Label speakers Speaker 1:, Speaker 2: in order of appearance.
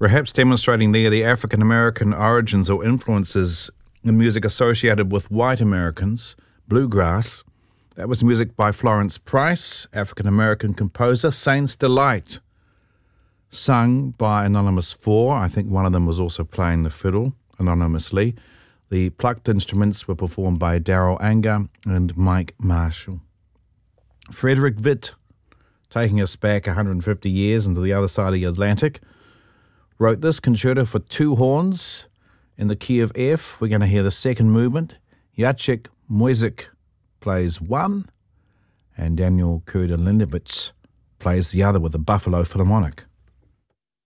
Speaker 1: perhaps demonstrating there the African-American origins or influences in music associated with white Americans, bluegrass. That was music by Florence Price, African-American composer, Saints Delight, sung by Anonymous Four. I think one of them was also playing the fiddle anonymously. The plucked instruments were performed by Darrell Anger and Mike Marshall. Frederick Witt, taking us back 150 years into the other side of the Atlantic, wrote this concerto for two horns in the key of F. We're going to hear the second movement. Jacek Moisik plays one, and Daniel Kurdelindowitz plays the other with the Buffalo Philharmonic.